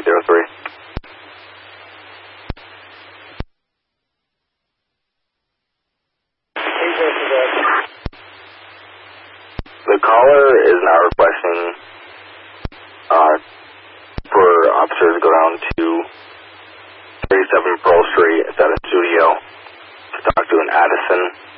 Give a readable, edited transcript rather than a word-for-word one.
303. The caller is now requesting for officers to go down to 37 Pearl Street at the studio to talk to an Addison